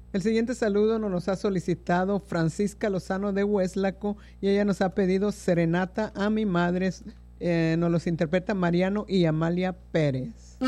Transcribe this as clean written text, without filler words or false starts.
El siguiente saludo nos ha solicitado Francisca Lozano de Hueslaco y ella nos ha pedido Serenata a mi madre. Nos los interpreta Mariano y Amalia Pérez.